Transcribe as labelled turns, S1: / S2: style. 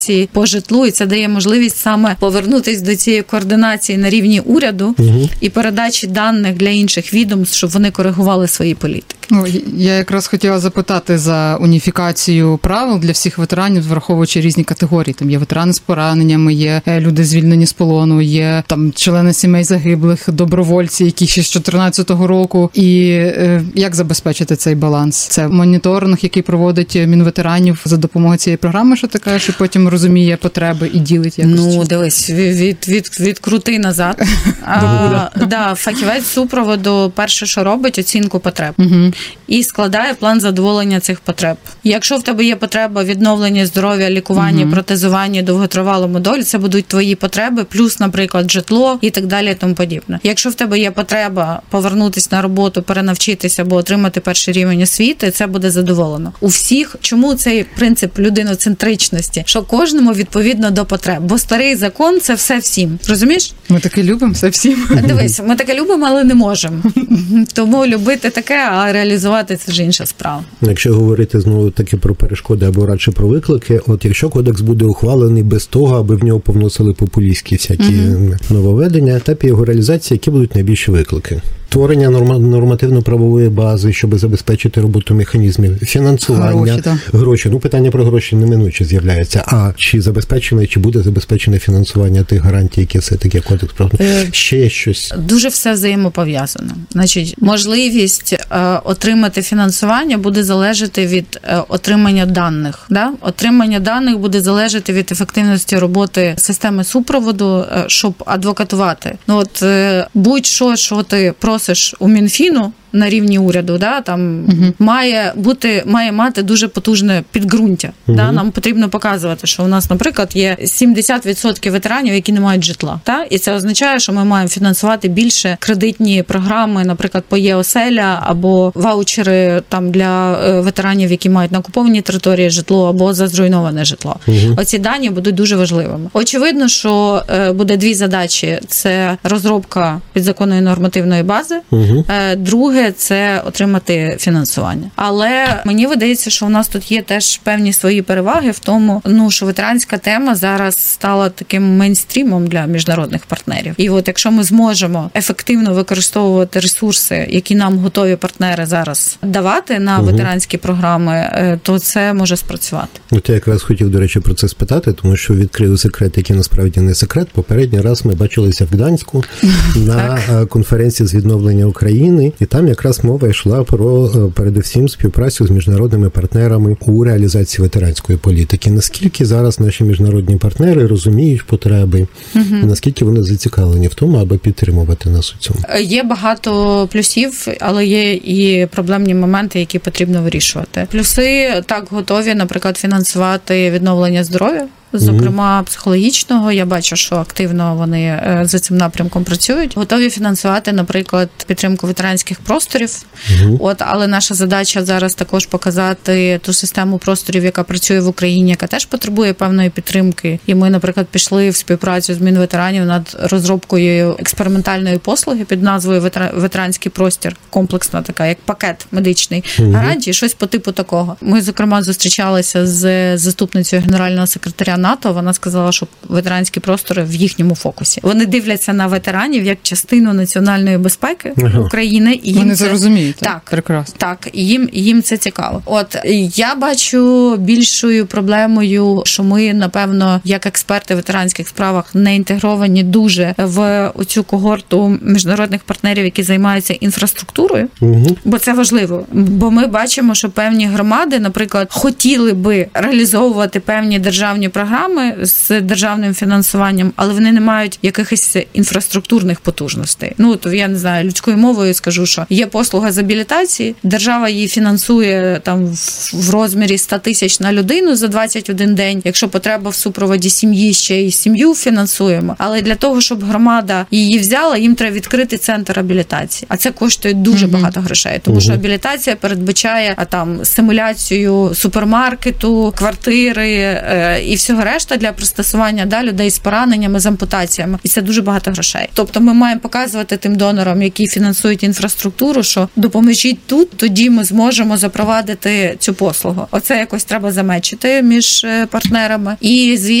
S1: по житлу, і це дає можливість саме повернутися до цієї координації на рівні уряду і передачі даних для інших відомств, щоб вони коригували свої політики.
S2: Я якраз хотіла запитати за уніфікацію правил для всіх ветеранів, враховуючи різні категорії. Там є ветерани з пораненнями, є люди звільнені з полону, є там члени сімей загиблих, добровольці, які ще з 2014 року. І як забезпечити цей баланс? Це моніторинг, який проводить Мінветеранів за допомогою цієї програми, що ти кажеш, і потім розуміє потреби і ділить якось?
S1: Ну, дивись, відкрути назад. Фахівець супроводу перше, що робить, оцінку потреб. І складає план задоволення цих потреб. Якщо в тебе є потреба відновлення здоров'я, лікування, протезування, довготривалому долі, це будуть твої потреби, плюс, наприклад, житло і так далі, і тому подібне. Якщо в тебе є потреба повернутися на роботу, перенавчитися або отримати перший рівень освіти, це буде задоволено. У всіх, чому цей принцип людиноцентричності? Що кожному відповідно до потреб. Бо старий закон – це все всім. Розумієш?
S2: Ми таке любимо, все всім.
S1: Дивись, ми таке любимо, але не можемо. Тому любити таке, а реалізувати – це ж інша справа.
S3: Якщо говорити знову таки про перешкоди або радше про виклики, от якщо кодекс буде ухвалений без того, аби в нього повносили популістські всякі нововведення, на етапі його реалізації, які будуть найбільші виклики? Створення нормативно-правової бази, щоб забезпечити роботу механізмів, фінансування, гроші. Ну, питання про гроші неминуче з'являється. А чи забезпечене, чи буде забезпечене фінансування тих гарантій, які все-таки кодекс пропонує? Ще щось?
S1: Дуже все взаємопов'язано. Значить, можливість отримати фінансування буде залежати від отримання даних. Да? Отримання даних буде залежати від ефективності роботи системи супроводу, щоб адвокатувати. Ну, от будь-що, що ти просиш у Мінфіну на рівні уряду, да, там має мати дуже потужне підґрунтя. Да? Нам потрібно показувати, що у нас, наприклад, є 70% ветеранів, які не мають житла. Да? І це означає, що ми маємо фінансувати більше кредитні програми, наприклад, по ЄОселя або ваучери там для ветеранів, які мають на окупованій території житло або за зруйноване житло. Оці дані будуть дуже важливими. Очевидно, що буде дві задачі. Це розробка підзаконної нормативної бази. Друге, це отримати фінансування. Але мені видається, що у нас тут є теж певні свої переваги в тому, що ветеранська тема зараз стала таким мейнстрімом для міжнародних партнерів. І от якщо ми зможемо ефективно використовувати ресурси, які нам готові партнери зараз давати на ветеранські програми, то це може спрацювати.
S3: От я якраз хотів, до речі, про це спитати, тому що відкрили секрет, який насправді не секрет. Попередній раз ми бачилися в Гданську на конференції з відновлення України, і там якраз мова йшла про, передусім, співпрацю з міжнародними партнерами у реалізації ветеранської політики. Наскільки зараз наші міжнародні партнери розуміють потреби, і наскільки вони зацікавлені в тому, аби підтримувати нас у цьому? Є
S1: багато плюсів, але є і проблемні моменти, які потрібно вирішувати. Плюси так готові, наприклад, фінансувати відновлення здоров'я, зокрема психологічного. Я бачу, що активно вони за цим напрямком працюють. Готові фінансувати, наприклад, підтримку ветеранських просторів. Але наша задача зараз також показати ту систему просторів, яка працює в Україні, яка теж потребує певної підтримки. І ми, наприклад, пішли в співпрацю з Мінветеранів над розробкою експериментальної послуги під назвою «Ветеранський простір». Комплексна така, як пакет медичний гарантій, щось по типу такого. Ми, зокрема, зустрічалися з заступницею генерального секретаря НАТО, вона сказала, що ветеранські простори в їхньому фокусі. Вони дивляться на ветеранів як частину національної безпеки України. І
S2: вони це розуміють.
S1: Так,
S2: прекрасно.
S1: Так, їм це цікаво. От, я бачу більшою проблемою, що ми, напевно, як експерти в ветеранських справах не інтегровані дуже в оцю когорту міжнародних партнерів, які займаються інфраструктурою, бо це важливо. Бо ми бачимо, що певні громади, наприклад, хотіли би реалізовувати певні державні програми з державним фінансуванням, але вони не мають якихось інфраструктурних потужностей. То я не знаю, людською мовою скажу, що є послуга з абілітації, держава її фінансує там в розмірі 100 тисяч на людину за 21 день. Якщо потреба в супроводі сім'ї, ще й сім'ю фінансуємо. Але для того, щоб громада її взяла, їм треба відкрити центр абілітації. А це коштує дуже багато грошей, тому що абілітація передбачає симуляцію супермаркету, квартири і всього всього решта для пристосування людей з пораненнями, з ампутаціями. І це дуже багато грошей. Тобто ми маємо показувати тим донорам, які фінансують інфраструктуру, що допоможіть тут, тоді ми зможемо запровадити цю послугу. Оце якось треба замечити між партнерами. І